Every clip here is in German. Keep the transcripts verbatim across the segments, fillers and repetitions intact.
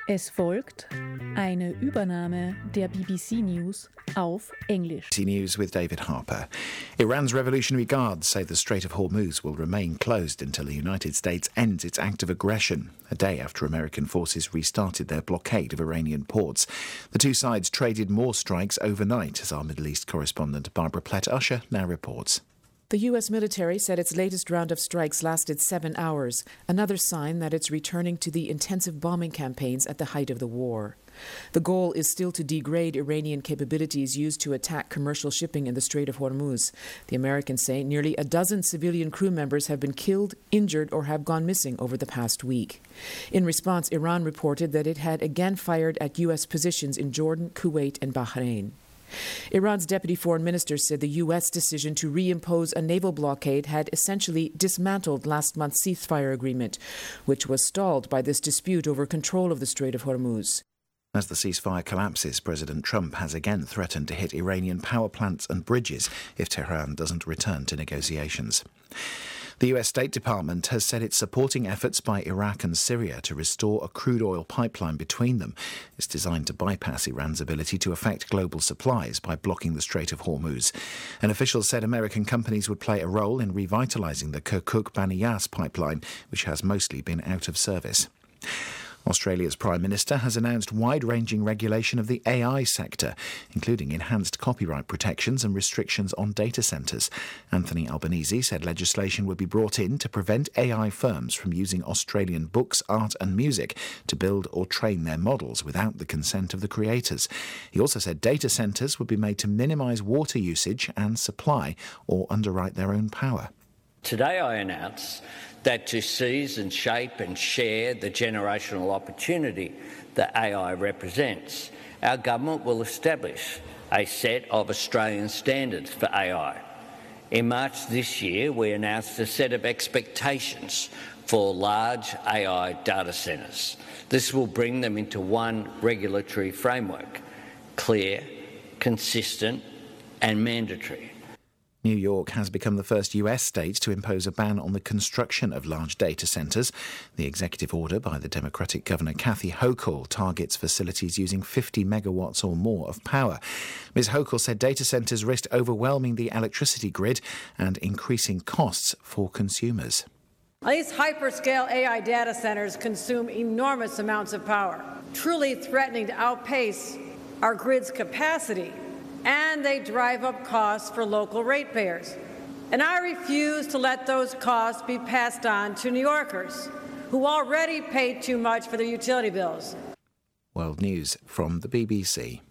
Es folgt eine Übernahme der B B C News auf English. B B C News with David Harper. Iran's Revolutionary Guards say the Strait of Hormuz will remain closed until the United States ends its act of aggression, a day after American forces restarted their blockade of Iranian ports. The two sides traded more strikes overnight, as our Middle East correspondent Barbara Plett-Usher now reports. The U S military said its latest round of strikes lasted seven hours, another sign that it's returning to the intensive bombing campaigns at the height of the war. The goal is still to degrade Iranian capabilities used to attack commercial shipping in the Strait of Hormuz. The Americans say nearly a dozen civilian crew members have been killed, injured, or have gone missing over the past week. In response, Iran reported that it had again fired at U S positions in Jordan, Kuwait, and Bahrain. Iran's deputy foreign minister said the U S decision to reimpose a naval blockade had essentially dismantled last month's ceasefire agreement, which was stalled by this dispute over control of the Strait of Hormuz. As the ceasefire collapses, President Trump has again threatened to hit Iranian power plants and bridges if Tehran doesn't return to negotiations. The U S State Department has said it's supporting efforts by Iraq and Syria to restore a crude oil pipeline between them. It's designed to bypass Iran's ability to affect global supplies by blocking the Strait of Hormuz. An official said American companies would play a role in revitalizing the Kirkuk-Bani Yas pipeline, which has mostly been out of service. Australia's Prime Minister has announced wide-ranging regulation of the A I sector, including enhanced copyright protections and restrictions on data centres. Anthony Albanese said legislation would be brought in to prevent A I firms from using Australian books, art and music to build or train their models without the consent of the creators. He also said data centres would be made to minimise water usage and supply or underwrite their own power. Today I announce that to seize and shape and share the generational opportunity that A I represents, our government will establish a set of Australian standards for A I. In March this year, we announced a set of expectations for large A I data centres. This will bring them into one regulatory framework, clear, consistent and mandatory. New York has become the first U S state to impose a ban on the construction of large data centres. The executive order by the Democratic Governor Kathy Hochul targets facilities using fifty megawatts or more of power. Miz Hochul said data centres risked overwhelming the electricity grid and increasing costs for consumers. These hyperscale A I data centres consume enormous amounts of power, truly threatening to outpace our grid's capacity. And they drive up costs for local ratepayers. And I refuse to let those costs be passed on to New Yorkers, who already paid too much for their utility bills. World News from the B B C.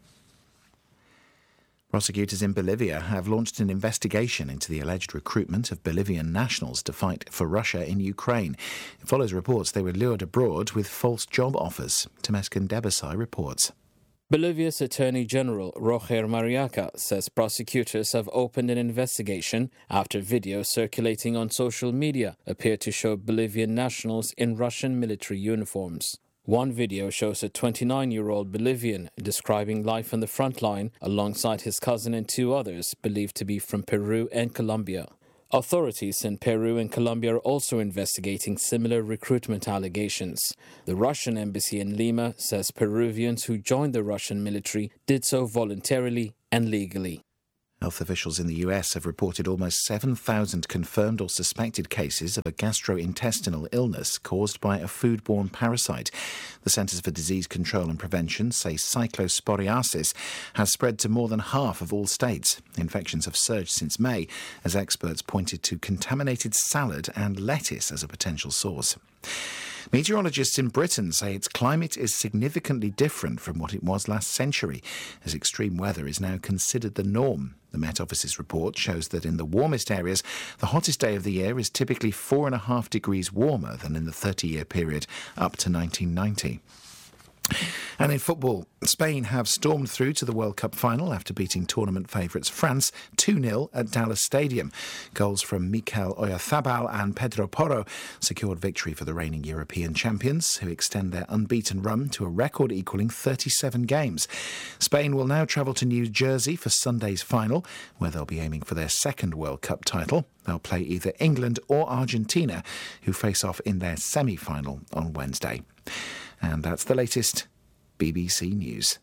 Prosecutors in Bolivia have launched an investigation into the alleged recruitment of Bolivian nationals to fight for Russia in Ukraine. It follows reports they were lured abroad with false job offers. Temesgen Debesay reports. Bolivia's Attorney General Roger Mariaca says prosecutors have opened an investigation after videos circulating on social media appear to show Bolivian nationals in Russian military uniforms. One video shows a twenty-nine-year-old Bolivian describing life on the front line alongside his cousin and two others believed to be from Peru and Colombia. Authorities in Peru and Colombia are also investigating similar recruitment allegations. The Russian embassy in Lima says Peruvians who joined the Russian military did so voluntarily and legally. Health officials in the U S have reported almost seven thousand confirmed or suspected cases of a gastrointestinal illness caused by a foodborne parasite. The Centers for Disease Control and Prevention say cyclosporiasis has spread to more than half of all states. Infections have surged since May, as experts pointed to contaminated salad and lettuce as a potential source. Meteorologists in Britain say its climate is significantly different from what it was last century, as extreme weather is now considered the norm. The Met Office's report shows that in the warmest areas, the hottest day of the year is typically four and a half degrees warmer than in the thirty-year period up to nineteen ninety. And in football, Spain have stormed through to the World Cup final after beating tournament favourites France two nil at Dallas Stadium. Goals from Mikel Oyarzabal and Pedro Porro secured victory for the reigning European champions, who extend their unbeaten run to a record equalling thirty-seven games. Spain will now travel to New Jersey for Sunday's final, where they'll be aiming for their second World Cup title. They'll play either England or Argentina, who face off in their semi-final on Wednesday. And that's the latest B B C News.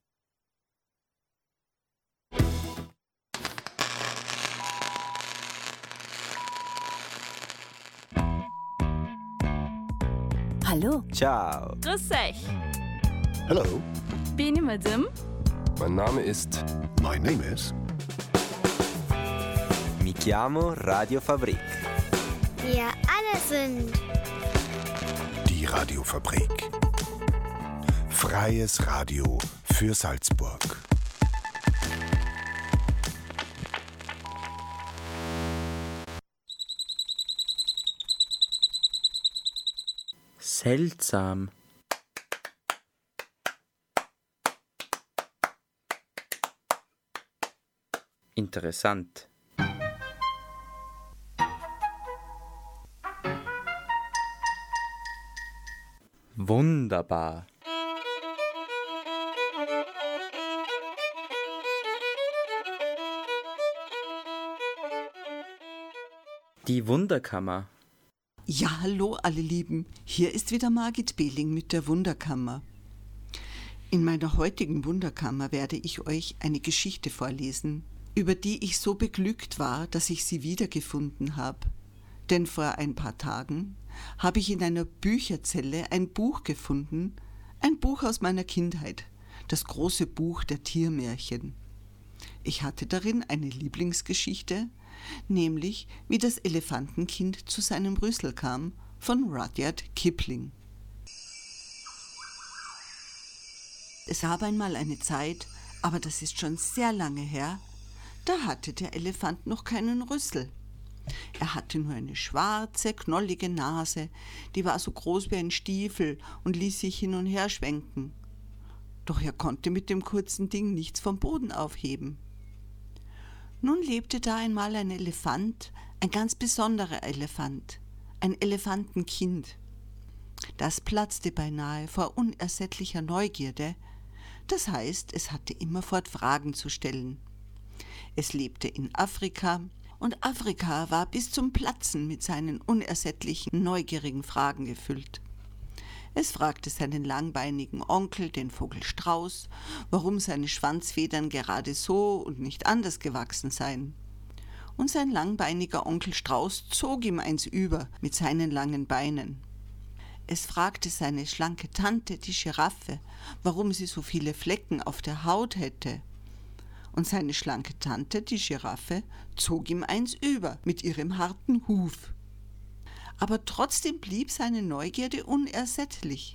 Hallo. Ciao. Grüß euch. Hello. Bin ich Madame? Mein Name ist... My name is... Mi chiamo Radio Fabrik. Wir alle sind... Die Radiofabrik. Freies Radio für Salzburg. Seltsam. Interessant. Wunderbar. Die Wunderkammer. Ja, hallo alle Lieben, hier ist wieder Margit Behling mit der Wunderkammer. In meiner heutigen Wunderkammer werde ich euch eine Geschichte vorlesen, über die ich so beglückt war, dass ich sie wiedergefunden habe. Denn vor ein paar Tagen habe ich in einer Bücherzelle ein Buch gefunden, ein Buch aus meiner Kindheit, das große Buch der Tiermärchen. Ich hatte darin eine Lieblingsgeschichte, nämlich wie das Elefantenkind zu seinem Rüssel kam, von Rudyard Kipling. Es gab einmal eine Zeit, aber das ist schon sehr lange her, da hatte der Elefant noch keinen Rüssel. Er hatte nur eine schwarze, knollige Nase, die war so groß wie ein Stiefel und ließ sich hin und her schwenken. Doch er konnte mit dem kurzen Ding nichts vom Boden aufheben. Nun lebte da einmal ein Elefant, ein ganz besonderer Elefant, ein Elefantenkind. Das platzte beinahe vor unersättlicher Neugierde, das heißt, es hatte immerfort Fragen zu stellen. Es lebte in Afrika, und Afrika war bis zum Platzen mit seinen unersättlichen, neugierigen Fragen gefüllt. Es fragte seinen langbeinigen Onkel, den Vogel Strauß, warum seine Schwanzfedern gerade so und nicht anders gewachsen seien. Und sein langbeiniger Onkel Strauß zog ihm eins über mit seinen langen Beinen. Es fragte seine schlanke Tante, die Giraffe, warum sie so viele Flecken auf der Haut hätte. Und seine schlanke Tante, die Giraffe, zog ihm eins über mit ihrem harten Huf. Aber trotzdem blieb seine Neugierde unersättlich.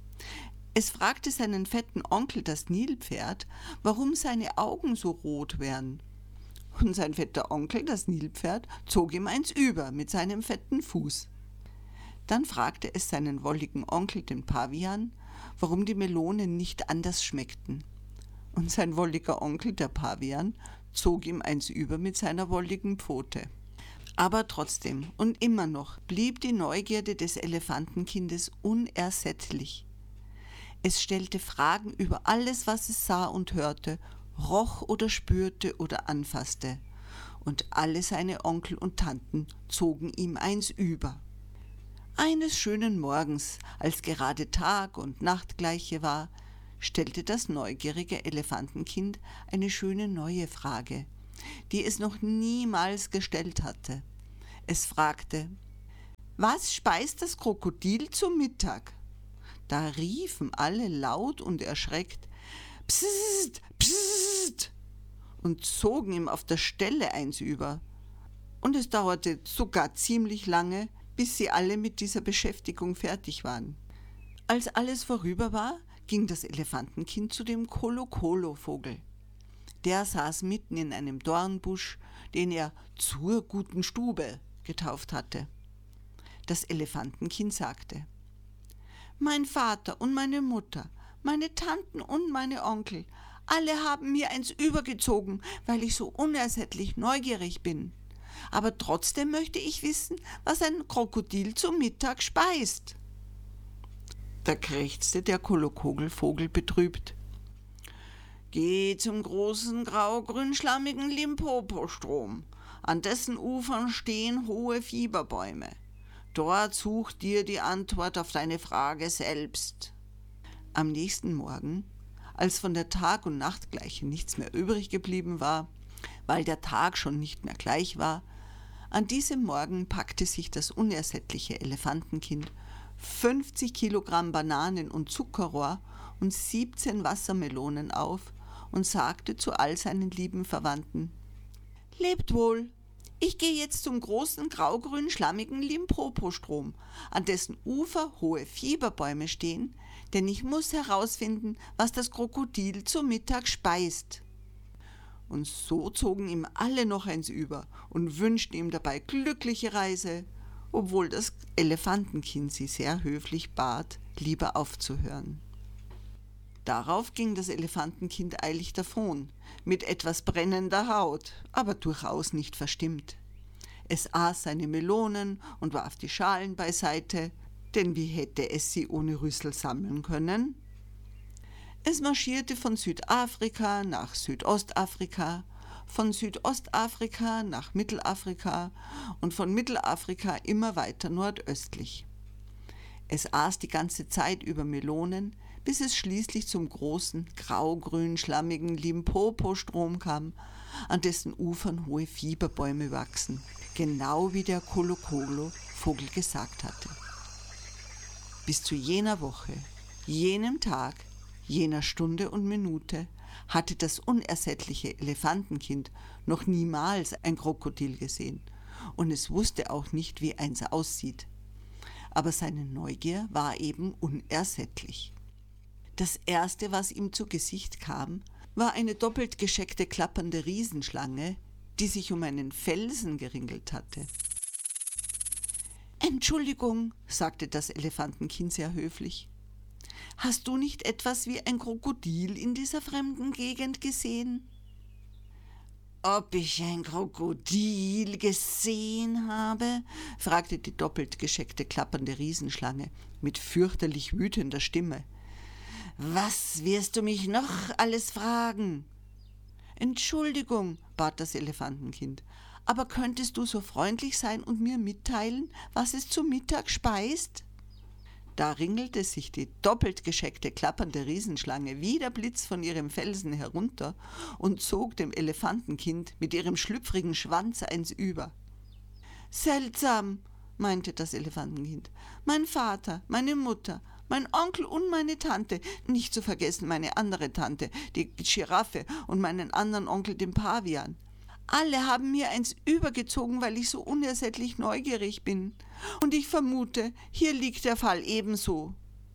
Es fragte seinen fetten Onkel, das Nilpferd, warum seine Augen so rot wären. Und sein fetter Onkel, das Nilpferd, zog ihm eins über mit seinem fetten Fuß. Dann fragte es seinen wolligen Onkel, den Pavian, warum die Melonen nicht anders schmeckten. Und sein wolliger Onkel, der Pavian, zog ihm eins über mit seiner wolligen Pfote. Aber trotzdem und immer noch blieb die Neugierde des Elefantenkindes unersättlich. Es stellte Fragen über alles, was es sah und hörte, roch oder spürte oder anfasste. Und alle seine Onkel und Tanten zogen ihm eins über. Eines schönen Morgens, als gerade Tag und Nacht gleiche war, stellte das neugierige Elefantenkind eine schöne neue Frage, die es noch niemals gestellt hatte. Es fragte: Was speist das Krokodil zum Mittag? Da riefen alle laut und erschreckt: Psst, psst! Und zogen ihm auf der Stelle eins über. Und es dauerte sogar ziemlich lange, bis sie alle mit dieser Beschäftigung fertig waren. Als alles vorüber war, ging das Elefantenkind zu dem Kolokolo-Vogel. Der saß mitten in einem Dornbusch, den er zur guten Stube getauft hatte. Das Elefantenkind sagte: Mein Vater und meine Mutter, meine Tanten und meine Onkel, alle haben mir eins übergezogen, weil ich so unersättlich neugierig bin. Aber trotzdem möchte ich wissen, was ein Krokodil zum Mittag speist. Da krächzte der Kolokogelvogel betrübt. Geh zum großen grau-grün-schlammigen Limpopo-Strom. An dessen Ufern stehen hohe Fieberbäume. Dort such dir die Antwort auf deine Frage selbst. Am nächsten Morgen, als von der Tag- und Nachtgleiche nichts mehr übrig geblieben war, weil der Tag schon nicht mehr gleich war, an diesem Morgen packte sich das unersättliche Elefantenkind fünfzig Kilogramm Bananen und Zuckerrohr und siebzehn Wassermelonen auf und sagte zu all seinen lieben Verwandten: »Lebt wohl! Ich gehe jetzt zum großen graugrün schlammigen Limpopo-Strom, an dessen Ufer hohe Fieberbäume stehen, denn ich muss herausfinden, was das Krokodil zu Mittag speist.« Und so zogen ihm alle noch eins über und wünschten ihm dabei glückliche Reise, obwohl das Elefantenkind sie sehr höflich bat, lieber aufzuhören. Darauf ging das Elefantenkind eilig davon, mit etwas brennender Haut, aber durchaus nicht verstimmt. Es aß seine Melonen und warf die Schalen beiseite, denn wie hätte es sie ohne Rüssel sammeln können? Es marschierte von Südafrika nach Südostafrika, von Südostafrika nach Mittelafrika und von Mittelafrika immer weiter nordöstlich. Es aß die ganze Zeit über Melonen, bis es schließlich zum großen, graugrün schlammigen Limpopo-Strom kam, an dessen Ufern hohe Fieberbäume wachsen, genau wie der Kolokolo-Vogel gesagt hatte. Bis zu jener Woche, jenem Tag, jener Stunde und Minute hatte das unersättliche Elefantenkind noch niemals ein Krokodil gesehen und es wusste auch nicht, wie eins aussieht. Aber seine Neugier war eben unersättlich. Das Erste, was ihm zu Gesicht kam, war eine doppelt gescheckte klappernde Riesenschlange, die sich um einen Felsen geringelt hatte. »Entschuldigung«, sagte das Elefantenkind sehr höflich, »hast du nicht etwas wie ein Krokodil in dieser fremden Gegend gesehen?« »Ob ich ein Krokodil gesehen habe?« fragte die doppelt gescheckte klappernde Riesenschlange mit fürchterlich wütender Stimme. »Was wirst du mich noch alles fragen?« »Entschuldigung«, bat das Elefantenkind, »aber könntest du so freundlich sein und mir mitteilen, was es zu Mittag speist?« Da ringelte sich die doppelt gescheckte klappernde Riesenschlange wie der Blitz von ihrem Felsen herunter und zog dem Elefantenkind mit ihrem schlüpfrigen Schwanz eins über. »Seltsam«, meinte das Elefantenkind, »mein Vater, meine Mutter, mein Onkel und meine Tante, nicht zu vergessen meine andere Tante, die Giraffe, und meinen anderen Onkel, den Pavian. Alle haben mir eins übergezogen, weil ich so unersättlich neugierig bin. Und ich vermute, hier liegt der Fall ebenso.«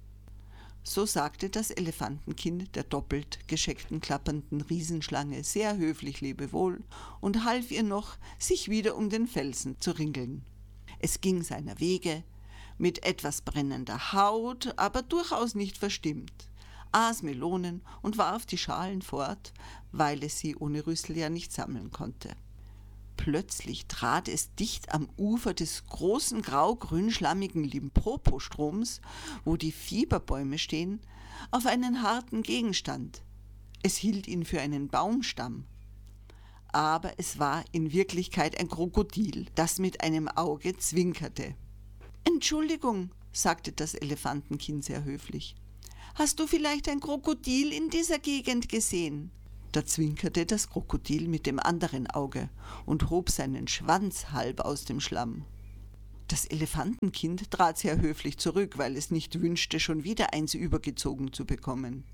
So sagte das Elefantenkind der doppelt gescheckten klappernden Riesenschlange sehr höflich Lebewohl und half ihr noch, sich wieder um den Felsen zu ringeln. Es ging seiner Wege, mit etwas brennender Haut, aber durchaus nicht verstimmt, aß Melonen und warf die Schalen fort, weil es sie ohne Rüssel ja nicht sammeln konnte. Plötzlich trat es dicht am Ufer des großen grau-grün-schlammigen Limpopo-Stroms, wo die Fieberbäume stehen, auf einen harten Gegenstand. Es hielt ihn für einen Baumstamm. Aber es war in Wirklichkeit ein Krokodil, das mit einem Auge zwinkerte. »Entschuldigung«, sagte das Elefantenkind sehr höflich, »hast du vielleicht ein Krokodil in dieser Gegend gesehen?« Da zwinkerte das Krokodil mit dem anderen Auge und hob seinen Schwanz halb aus dem Schlamm. Das Elefantenkind trat sehr höflich zurück, weil es nicht wünschte, schon wieder eins übergezogen zu bekommen.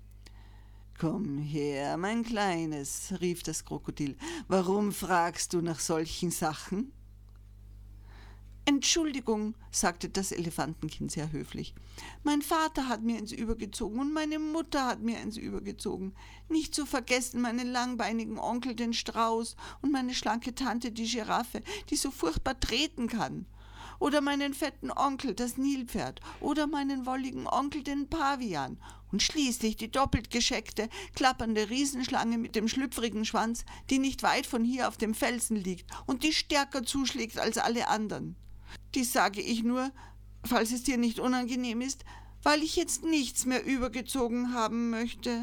»Komm her, mein Kleines«, rief das Krokodil, »warum fragst du nach solchen Sachen?« »Entschuldigung«, sagte das Elefantenkind sehr höflich, »mein Vater hat mir eins übergezogen und meine Mutter hat mir eins übergezogen. Nicht zu vergessen meinen langbeinigen Onkel, den Strauß, und meine schlanke Tante, die Giraffe, die so furchtbar treten kann. Oder meinen fetten Onkel, das Nilpferd, oder meinen wolligen Onkel, den Pavian. Und schließlich die doppelt gescheckte, klappernde Riesenschlange mit dem schlüpfrigen Schwanz, die nicht weit von hier auf dem Felsen liegt und die stärker zuschlägt als alle anderen. Dies sage ich nur, falls es dir nicht unangenehm ist, weil ich jetzt nichts mehr übergezogen haben möchte.«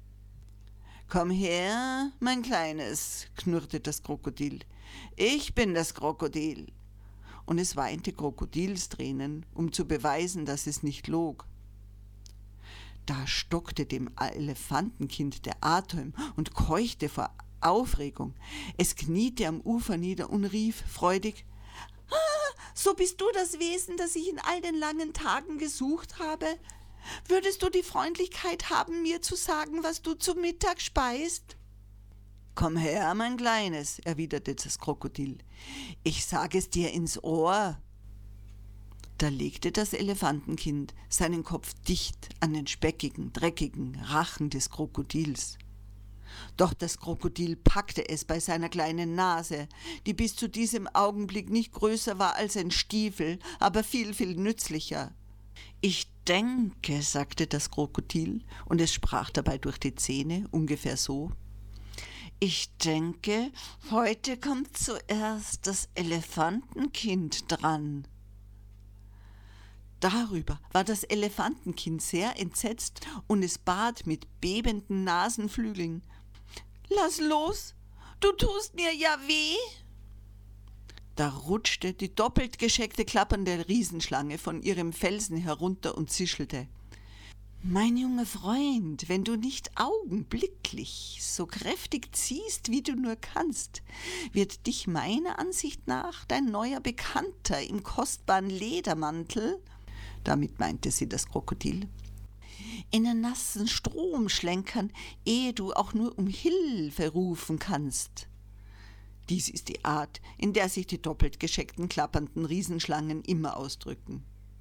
»Komm her, mein Kleines«, knurrte das Krokodil, »ich bin das Krokodil.« Und es weinte Krokodilstränen, um zu beweisen, dass es nicht log. Da stockte dem Elefantenkind der Atem und keuchte vor Aufregung. Es kniete am Ufer nieder und rief freudig: »Ah, so bist du das Wesen, das ich in all den langen Tagen gesucht habe. Würdest du die Freundlichkeit haben, mir zu sagen, was du zu Mittag speist?« »Komm her, mein Kleines«, erwiderte das Krokodil. »Ich sage es dir ins Ohr.« Da legte das Elefantenkind seinen Kopf dicht an den speckigen, dreckigen Rachen des Krokodils. Doch das Krokodil packte es bei seiner kleinen Nase, die bis zu diesem Augenblick nicht größer war als ein Stiefel, aber viel, viel nützlicher. »Ich denke«, sagte das Krokodil, und es sprach dabei durch die Zähne, ungefähr so, »ich denke, heute kommt zuerst das Elefantenkind dran.« Darüber war das Elefantenkind sehr entsetzt und es bat mit bebenden Nasenflügeln: »Lass los, du tust mir ja weh!« Da rutschte die doppelt gescheckte klappernde Riesenschlange von ihrem Felsen herunter und zischelte: »Mein junger Freund, wenn du nicht augenblicklich so kräftig ziehst, wie du nur kannst, wird dich meiner Ansicht nach dein neuer Bekannter im kostbaren Ledermantel«, damit meinte sie das Krokodil, »in den nassen Strom schlenkern, ehe du auch nur um Hilfe rufen kannst.« Dies ist die Art, in der sich die doppelt gescheckten, klappernden Riesenschlangen immer ausdrücken.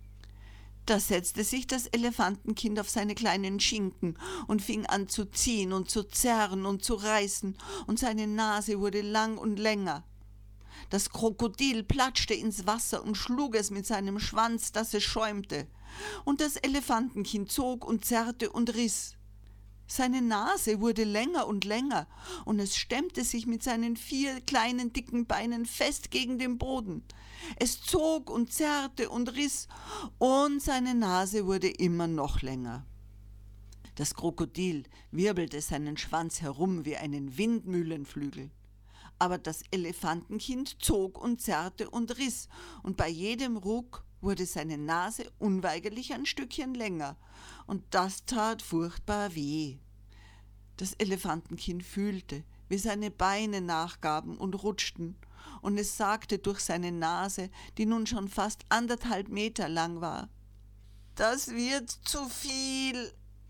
Da setzte sich das Elefantenkind auf seine kleinen Schinken und fing an zu ziehen und zu zerren und zu reißen, und seine Nase wurde lang und länger. Das Krokodil platschte ins Wasser und schlug es mit seinem Schwanz, dass es schäumte, und das Elefantenkind zog und zerrte und riss. Seine Nase wurde länger und länger, und es stemmte sich mit seinen vier kleinen dicken Beinen fest gegen den Boden. Es zog und zerrte und riss, und seine Nase wurde immer noch länger. Das Krokodil wirbelte seinen Schwanz herum wie einen Windmühlenflügel. Aber das Elefantenkind zog und zerrte und riss, und bei jedem Ruck wurde seine Nase unweigerlich ein Stückchen länger, und das tat furchtbar weh. Das Elefantenkind fühlte, wie seine Beine nachgaben und rutschten, und es sagte durch seine Nase, die nun schon fast anderthalb Meter lang war: »Das wird zu viel.«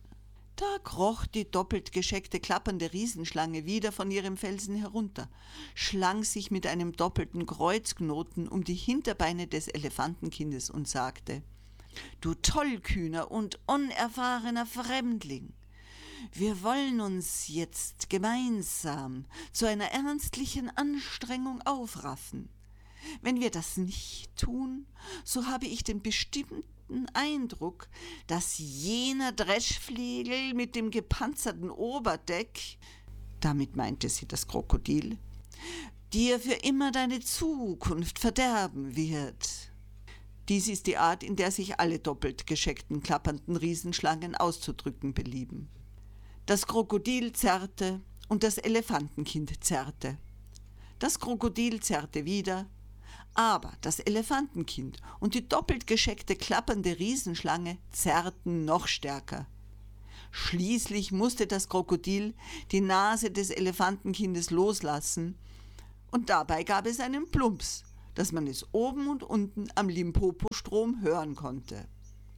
Da kroch die doppelt gescheckte, klappernde Riesenschlange wieder von ihrem Felsen herunter, schlang sich mit einem doppelten Kreuzknoten um die Hinterbeine des Elefantenkindes und sagte: »Du tollkühner und unerfahrener Fremdling, wir wollen uns jetzt gemeinsam zu einer ernstlichen Anstrengung aufraffen. Wenn wir das nicht tun, so habe ich den bestimmten Eindruck, dass jener Dreschflegel mit dem gepanzerten Oberdeck«, damit meinte sie das Krokodil, »dir für immer deine Zukunft verderben wird.« Dies ist die Art, in der sich alle doppelt gescheckten, klappernden Riesenschlangen auszudrücken belieben. Das Krokodil zerrte und das Elefantenkind zerrte. Das Krokodil zerrte wieder, aber das Elefantenkind und die doppelt gescheckte, klappernde Riesenschlange zerrten noch stärker. Schließlich musste das Krokodil die Nase des Elefantenkindes loslassen, und dabei gab es einen Plumps, dass man es oben und unten am Limpopo-Strom hören konnte.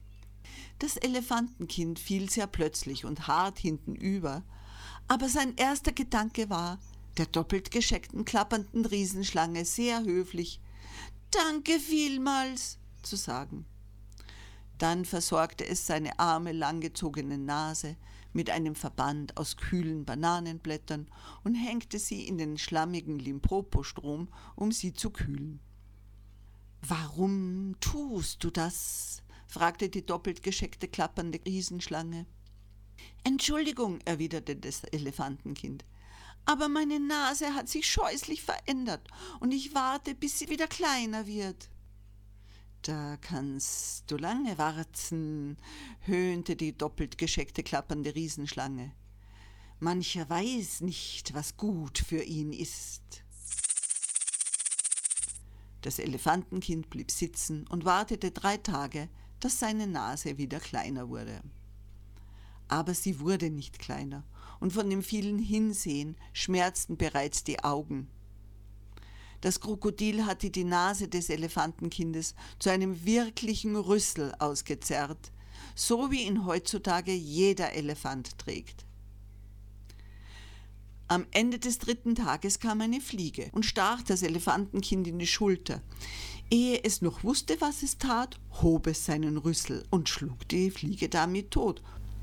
Das Elefantenkind fiel sehr plötzlich und hart hintenüber, aber sein erster Gedanke war, der doppelt gescheckten, klappernden Riesenschlange sehr höflich »Danke vielmals« zu sagen. Dann versorgte es seine arme, langgezogene Nase mit einem Verband aus kühlen Bananenblättern und hängte sie in den schlammigen Limpopo-Strom, um sie zu kühlen. »Warum tust du das?« fragte die doppelt gescheckte, klappernde Riesenschlange. »Entschuldigung«, erwiderte das Elefantenkind, »aber meine Nase hat sich scheußlich verändert, und ich warte, bis sie wieder kleiner wird.« »Da kannst du lange warten«, höhnte die doppelt gescheckte, klappernde Riesenschlange. »Mancher weiß nicht, was gut für ihn ist.« Das Elefantenkind blieb sitzen und wartete drei Tage, dass seine Nase wieder kleiner wurde. Aber sie wurde nicht kleiner, und von dem vielen Hinsehen schmerzten bereits die Augen. Das Krokodil hatte die Nase des Elefantenkindes zu einem wirklichen Rüssel ausgezerrt, so wie ihn heutzutage jeder Elefant trägt. Am Ende des dritten Tages kam eine Fliege und stach das Elefantenkind in die Schulter. Ehe es noch wusste, was es tat, hob es seinen Rüssel und schlug die Fliege damit tot.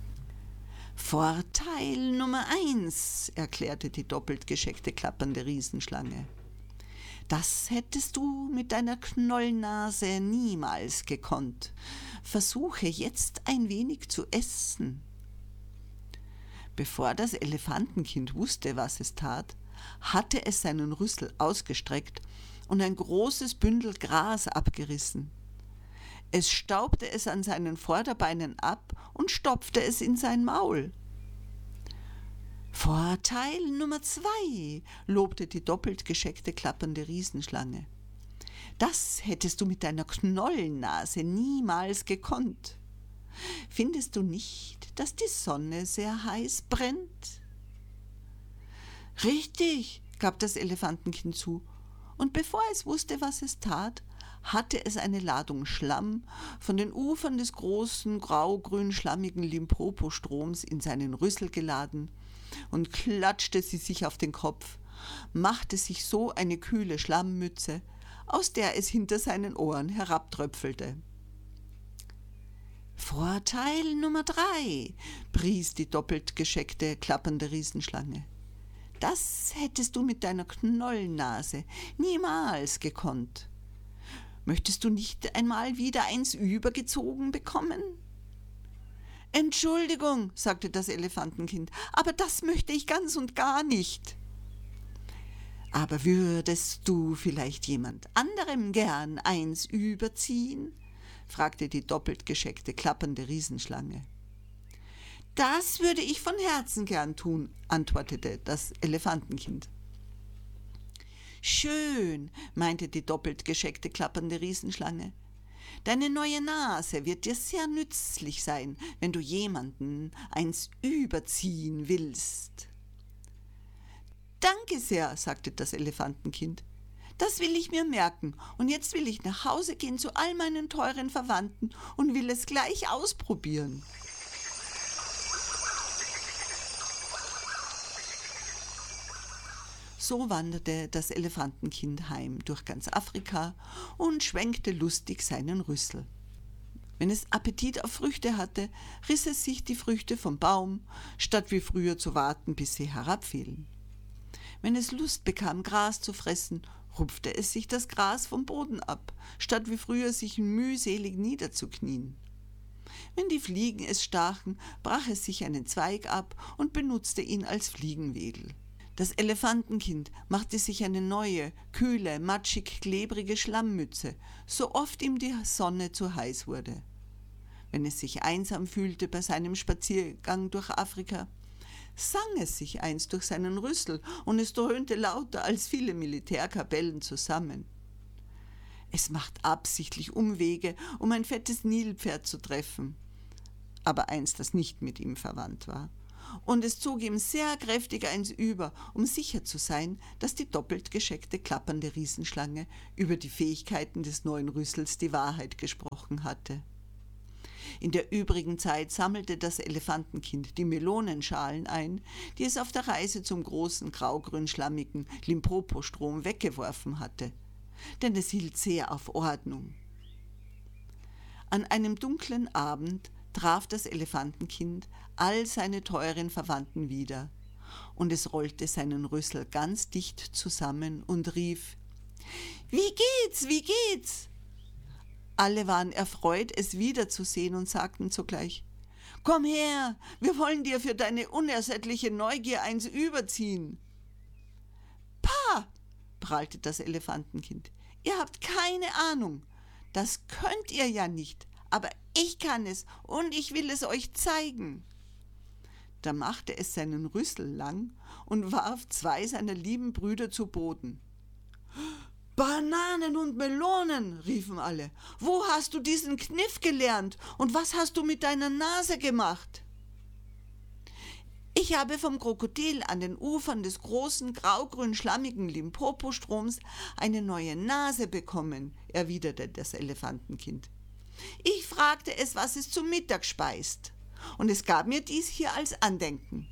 »Vorteil Nummer eins«, erklärte die doppelt gescheckte klappernde Riesenschlange. »Das hättest du mit deiner Knollnase niemals gekonnt. Versuche jetzt ein wenig zu essen.« Bevor das Elefantenkind wusste, was es tat, hatte es seinen Rüssel ausgestreckt und ein großes Bündel Gras abgerissen. Es staubte es an seinen Vorderbeinen ab und stopfte es in sein Maul. »Vorteil Nummer zwei«, lobte die doppelt gescheckte klappernde Riesenschlange. »Das hättest du mit deiner Knollennase niemals gekonnt. Findest du nicht, dass die Sonne sehr heiß brennt?« »Richtig«, gab das Elefantenkind zu, und bevor es wusste, was es tat, hatte es eine Ladung Schlamm von den Ufern des großen, grau-grün-schlammigen Limpopo-Stroms in seinen Rüssel geladen und klatschte sie sich auf den Kopf, machte sich so eine kühle Schlammmütze, aus der es hinter seinen Ohren herabtröpfelte. »Vorteil Nummer drei«, pries die doppelt gescheckte, klappernde Riesenschlange. »Das hättest du mit deiner Knollennase niemals gekonnt. Möchtest du nicht einmal wieder eins übergezogen bekommen?« »Entschuldigung«, sagte das Elefantenkind, »aber das möchte ich ganz und gar nicht.« »Aber würdest du vielleicht jemand anderem gern eins überziehen?« fragte die doppelt gescheckte, klappernde Riesenschlange. »Das würde ich von Herzen gern tun«, antwortete das Elefantenkind. »Schön«, meinte die doppelt gescheckte, klappernde Riesenschlange. »Deine neue Nase wird dir sehr nützlich sein, wenn du jemanden eins überziehen willst.« »Danke sehr«, sagte das Elefantenkind. »Das will ich mir merken, und jetzt will ich nach Hause gehen zu all meinen teuren Verwandten und will es gleich ausprobieren.« So wanderte das Elefantenkind heim durch ganz Afrika und schwenkte lustig seinen Rüssel. Wenn es Appetit auf Früchte hatte, riss es sich die Früchte vom Baum, statt wie früher zu warten, bis sie herabfielen. Wenn es Lust bekam, Gras zu fressen, rupfte es sich das Gras vom Boden ab, statt wie früher sich mühselig niederzuknien. Wenn die Fliegen es stachen, brach es sich einen Zweig ab und benutzte ihn als Fliegenwedel. Das Elefantenkind machte sich eine neue, kühle, matschig-klebrige Schlammmütze, so oft ihm die Sonne zu heiß wurde. Wenn es sich einsam fühlte bei seinem Spaziergang durch Afrika, sang es sich einst durch seinen Rüssel und es dröhnte lauter als viele Militärkapellen zusammen. Es macht absichtlich Umwege, um ein fettes Nilpferd zu treffen, aber eins, das nicht mit ihm verwandt war. Und es zog ihm sehr kräftig eins über, um sicher zu sein, dass die doppelt gescheckte, klappernde Riesenschlange über die Fähigkeiten des neuen Rüssels die Wahrheit gesprochen hatte. In der übrigen Zeit sammelte das Elefantenkind die Melonenschalen ein, die es auf der Reise zum großen, graugrün-schlammigen Limpopo-Strom weggeworfen hatte, denn es hielt sehr auf Ordnung. An einem dunklen Abend traf das Elefantenkind all seine teuren Verwandten wieder, und es rollte seinen Rüssel ganz dicht zusammen und rief: »Wie geht's, wie geht's?« Alle waren erfreut, es wiederzusehen und sagten zugleich: »Komm her, wir wollen dir für deine unersättliche Neugier eins überziehen.« »Pah«, prahlte das Elefantenkind, »ihr habt keine Ahnung. Das könnt ihr ja nicht, aber ich kann es und ich will es euch zeigen.« Da machte es seinen Rüssel lang und warf zwei seiner lieben Brüder zu Boden. »Bananen und Melonen«, riefen alle. »Wo hast du diesen Kniff gelernt und was hast du mit deiner Nase gemacht?« Ich habe vom Krokodil an den Ufern des großen, graugrün-schlammigen Limpopo-Stroms eine neue Nase bekommen, erwiderte das Elefantenkind. Ich fragte es, was es zum Mittag speist, und es gab mir dies hier als Andenken.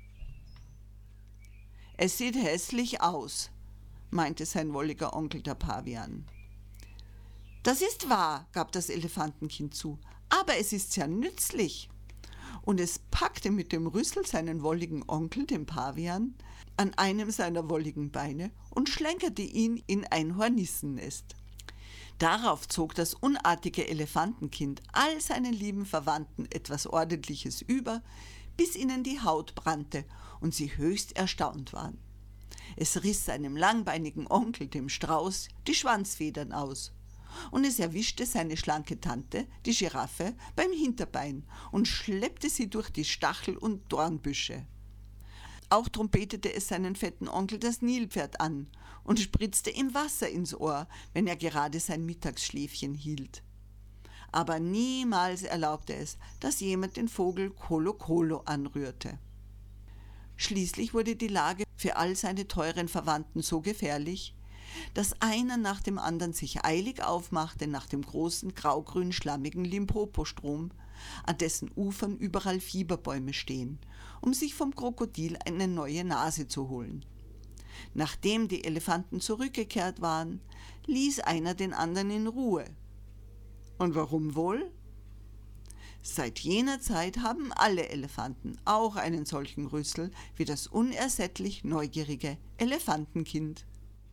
Es sieht hässlich aus, meinte sein wolliger Onkel der Pavian. Das ist wahr, gab das Elefantenkind zu, aber es ist sehr nützlich. Und es packte mit dem Rüssel seinen wolligen Onkel, den Pavian, an einem seiner wolligen Beine und schlenkerte ihn in ein Hornissennest. Darauf zog das unartige Elefantenkind all seinen lieben Verwandten etwas Ordentliches über, bis ihnen die Haut brannte und sie höchst erstaunt waren. Es riss seinem langbeinigen Onkel, dem Strauß, die Schwanzfedern aus. Und es erwischte seine schlanke Tante, die Giraffe, beim Hinterbein und schleppte sie durch die Stachel- und Dornbüsche. Auch trompetete es seinen fetten Onkel das Nilpferd an und spritzte ihm Wasser ins Ohr, wenn er gerade sein Mittagsschläfchen hielt. Aber niemals erlaubte es, dass jemand den Vogel Kolo Kolo anrührte. Schließlich wurde die Lage für all seine teuren Verwandten so gefährlich, dass einer nach dem anderen sich eilig aufmachte nach dem großen graugrün-schlammigen Limpopo-Strom, an dessen Ufern überall Fieberbäume stehen, um sich vom Krokodil eine neue Nase zu holen. Nachdem die Elefanten zurückgekehrt waren, ließ einer den anderen in Ruhe. Und warum wohl? Seit jener Zeit haben alle Elefanten auch einen solchen Rüssel wie das unersättlich neugierige Elefantenkind.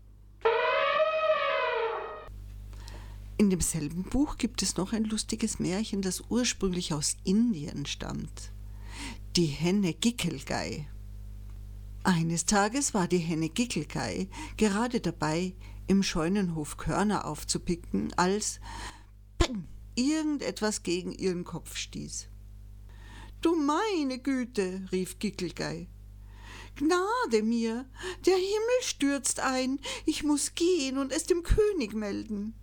In demselben Buch gibt es noch ein lustiges Märchen, das ursprünglich aus Indien stammt. Die Henne Gikelgei. Eines Tages war die Henne Gikelgei gerade dabei, im Scheunenhof Körner aufzupicken, als peng, irgendetwas gegen ihren Kopf stieß. »Du meine Güte«, rief Gikelgei, »Gnade mir, der Himmel stürzt ein, ich muß gehen und es dem König melden.«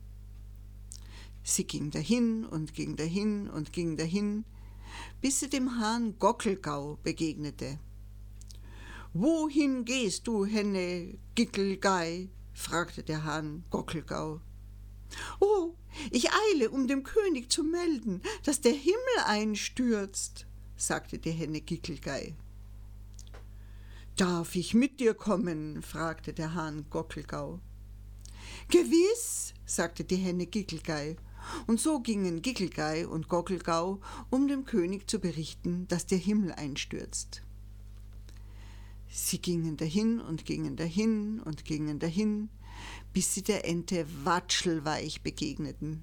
Sie ging dahin und ging dahin und ging dahin, bis sie dem Hahn Gockelgau begegnete. »Wohin gehst du, Henne Gikelgei?« fragte der Hahn Gockelgau. »Oh, ich eile, um dem König zu melden, dass der Himmel einstürzt«, sagte die Henne Gikelgei. »Darf ich mit dir kommen?« fragte der Hahn Gockelgau. »Gewiss«, sagte die Henne Gikelgei. Und so gingen Gikelgei und Gockelgau, um dem König zu berichten, dass der Himmel einstürzt. Sie gingen dahin und gingen dahin und gingen dahin, bis sie der Ente Watschelweich begegneten.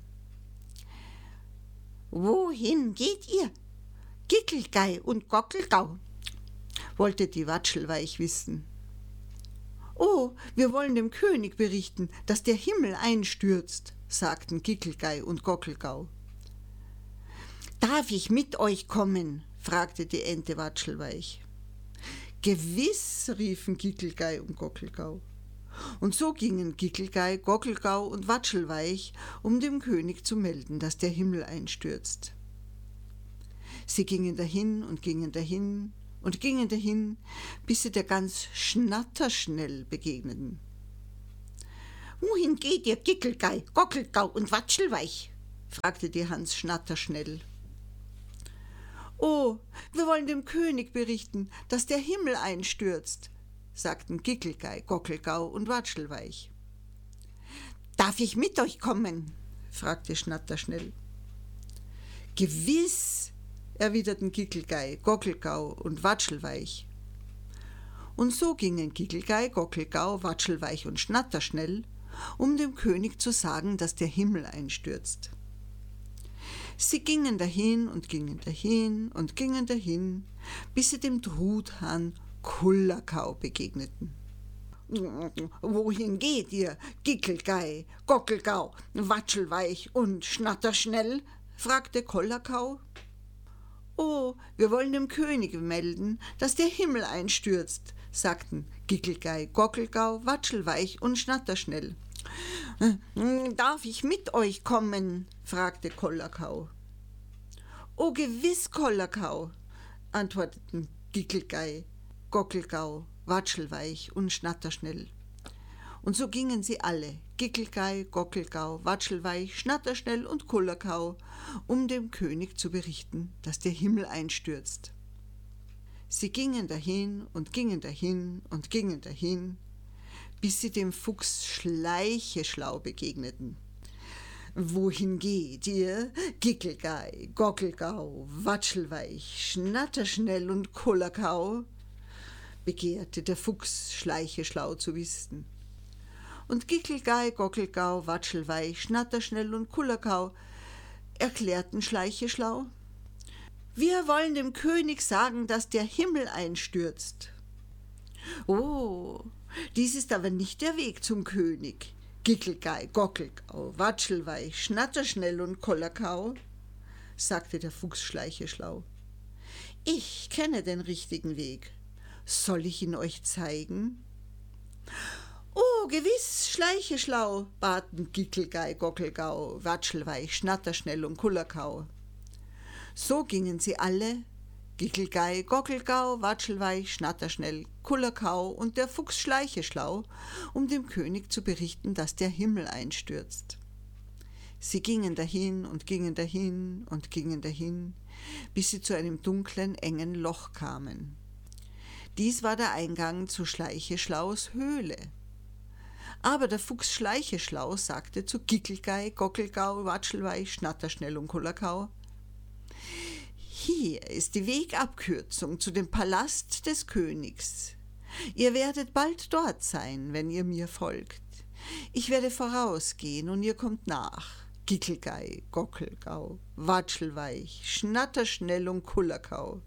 »Wohin geht ihr, Gikelgei und Gockelgau?« wollte die Watschelweich wissen. »Oh, wir wollen dem König berichten, dass der Himmel einstürzt«, sagten Gikelgei und Gockelgau. »Darf ich mit euch kommen?« fragte die Ente Watschelweich. »Gewiss«, riefen Gikelgei und Gockelgau. Und so gingen Gikelgei, Gockelgau und Watschelweich, um dem König zu melden, dass der Himmel einstürzt. Sie gingen dahin und gingen dahin und gingen dahin, bis sie der Gans Schnatterschnell begegneten. »Wohin geht ihr, Gikelgei, Gockelgau und Watschelweich?« fragte die Hans Schnatterschnell. »Oh, wir wollen dem König berichten, dass der Himmel einstürzt«, sagten Gikelgei, Gockelgau und Watschelweich. »Darf ich mit euch kommen?« fragte Schnatterschnell. »Gewiss«, erwiderten Gikelgei, Gockelgau und Watschelweich. Und so gingen Gikelgei, Gockelgau, Watschelweich und Schnatterschnell, um dem König zu sagen, dass der Himmel einstürzt. Sie gingen dahin und gingen dahin und gingen dahin, bis sie dem Truthahn Kullerkau begegneten. »Wohin geht ihr, Gikelgei, Gockelgau, Watschelweich und Schnatterschnell?« fragte Kullerkau. »Oh, wir wollen dem König melden, dass der Himmel einstürzt«, sagten Gikelgei, Gockelgau, Watschelweich und Schnatterschnell. »Darf ich mit euch kommen?« fragte Kullerkau. »Oh, gewiss, Kullerkau«, antworteten Gickelgei, Gockelgau, Watschelweich und Schnatterschnell. Und so gingen sie alle, Gickelgei, Gockelgau, Watschelweich, Schnatterschnell und Kullerkau, um dem König zu berichten, dass der Himmel einstürzt. Sie gingen dahin und gingen dahin und gingen dahin, bis sie dem Fuchs Schleicheschlau begegneten. »Wohin geht ihr, Gickelgei, Gockelgau, Watschelweich, Schnatterschnell und Kullerkau?« begehrte der Fuchs Schleicheschlau zu wissen. Und Gickelgei, Gockelgau, Watschelweich, Schnatterschnell und Kullerkau erklärten Schleicheschlau: »Wir wollen dem König sagen, dass der Himmel einstürzt.« »Oh, dies ist aber nicht der Weg zum König, Gickelgei, Gockelgau, Watschelweich, Schnatterschnell und Kullerkau«, sagte der Fuchs Schleicheschlau. »Ich kenne den richtigen Weg. Soll ich ihn euch zeigen?« »Oh, gewiss, Schleicheschlau«, baten Gickelgei, Gockelgau, Watschelweich, Schnatterschnell und Kullerkau. So gingen sie alle, Gickelgei, Gockelgau, Watschelweich, Schnatterschnell, Kullerkau und der Fuchs Schleicheschlau, um dem König zu berichten, dass der Himmel einstürzt. Sie gingen dahin und gingen dahin und gingen dahin, bis sie zu einem dunklen, engen Loch kamen. Dies war der Eingang zu Schleicheschlaus Höhle. Aber der Fuchs Schleicheschlau sagte zu Gickelgei, Gockelgau, Watschelweich, Schnatterschnell und Kullerkau: »Hier ist die Wegabkürzung zu dem Palast des Königs. Ihr werdet bald dort sein, wenn ihr mir folgt. Ich werde vorausgehen und ihr kommt nach. Gickelgei, Gockelgau, Watschelweich, Schnatterschnell und Kullerkau.«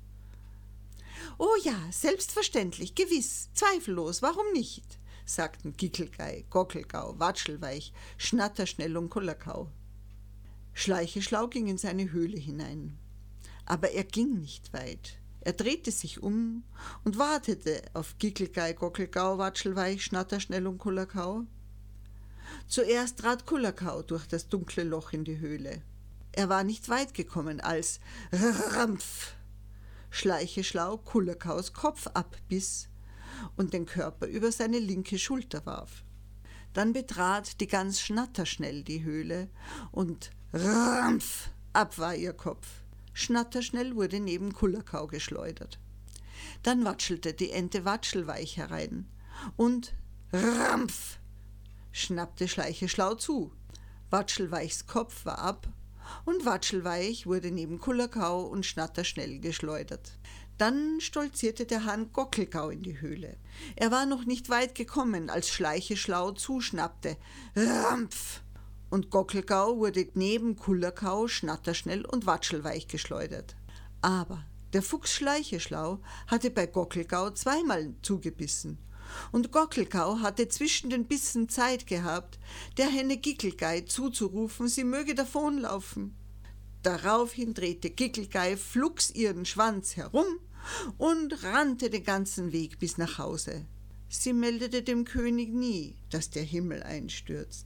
»Oh ja, selbstverständlich, gewiss, zweifellos, warum nicht?«, sagten Gickelgei, Gockelgau, Watschelweich, Schnatterschnell und Kullerkau. Schleicheschlau ging in seine Höhle hinein. Aber er ging nicht weit. Er drehte sich um und wartete auf Gickelgei, Gockelgau, Watschelweich, Schnatterschnell und Kullerkau. Zuerst trat Kullerkau durch das dunkle Loch in die Höhle. Er war nicht weit gekommen, als Rampf Schleicheschlau Kullerkaus Kopf abbiss und den Körper über seine linke Schulter warf. Dann betrat die Gans Schnatterschnell die Höhle und Rampf ab war ihr Kopf. Schnatterschnell wurde neben Kullerkau geschleudert. Dann watschelte die Ente Watschelweich herein und Rampf schnappte Schleicheschlau zu. Watschelweichs Kopf war ab und Watschelweich wurde neben Kullerkau und Schnatterschnell geschleudert. Dann stolzierte der Hahn Gockelgau in die Höhle. Er war noch nicht weit gekommen, als Schleicheschlau zuschnappte. Rampf! Und Gockelgau wurde neben Kullerkau, Schnatterschnell und Watschelweich geschleudert. Aber der Fuchs Schleicheschlau hatte bei Gockelgau zweimal zugebissen. Und Gockelgau hatte zwischen den Bissen Zeit gehabt, der Henne Gickelgei zuzurufen, sie möge davonlaufen. Daraufhin drehte Gickelgei flugs ihren Schwanz herum und rannte den ganzen Weg bis nach Hause. Sie meldete dem König nie, dass der Himmel einstürzt.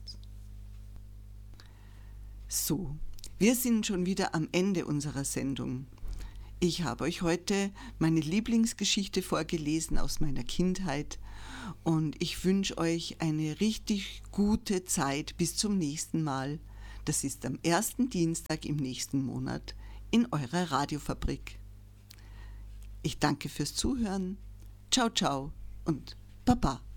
So, wir sind schon wieder am Ende unserer Sendung. Ich habe euch heute meine Lieblingsgeschichte vorgelesen aus meiner Kindheit und ich wünsche euch eine richtig gute Zeit bis zum nächsten Mal. Das ist am ersten Dienstag im nächsten Monat in eurer Radiofabrik. Ich danke fürs Zuhören. Ciao, ciao und Baba.